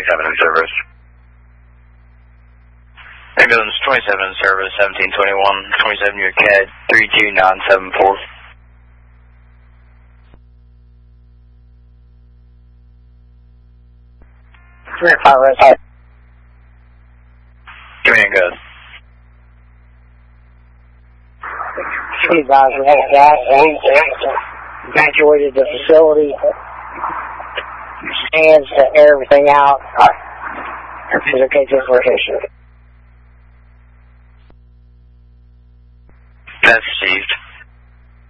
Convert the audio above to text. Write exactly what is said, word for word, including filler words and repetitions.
twenty-seven in service. Ambulance twenty-seven in service, seventeen twenty-one, twenty-seven your C A D, three two nine seven four. Verify res. Give me a good. Please advise we have a gas evacuated the facility. Stands to air everything out. Everything's okay to location. That's received.